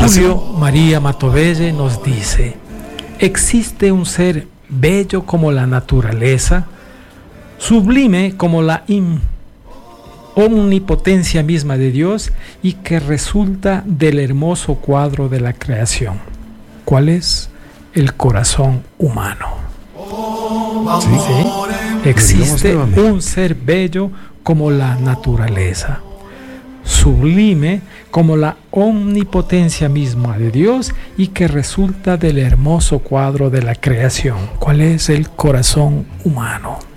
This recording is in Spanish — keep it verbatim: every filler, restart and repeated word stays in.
Julio María Matovelle nos dice: existe un ser bello como la naturaleza, sublime como la in- omnipotencia misma de Dios y que resulta del hermoso cuadro de la creación. ¿Cuál es? El corazón humano. Sí. ¿Sí? Existe un ser bello como la naturaleza, sublime como la omnipotencia misma de Dios y que resulta del hermoso cuadro de la creación. ¿Cuál es? El corazón humano.